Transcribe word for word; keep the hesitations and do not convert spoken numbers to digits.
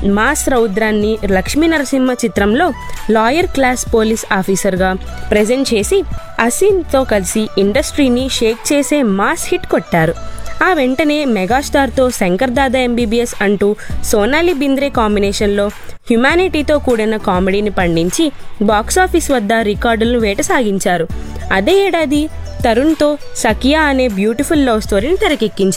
Mass రౌద్రాన్ని Lakshmi Narasimha చిత్రంలో lawyer class police ఆఫీసర్గా present చేసి అసిన్తో కలిసి ఇండస్ట్రీని షేక్ చేసే మాస్ హిట్ కొట్టారు. ఆ వెంటనే మెగాస్టార్తో శంకర్ దాదా ఎంబీబీఎస్ అంటూ సోనాలి బింద్రే కాంబినేషన్లో హ్యుమానిటీతో కూడిన కామెడీని పండించి బాక్సాఫీస్ వద్ద రికార్డులను వేట సాగించారు. అదే ఏడాది తరుణ్తో సఖియా అనే బ్యూటిఫుల్ లవ్ స్టోరీని తెరకెక్కించారు.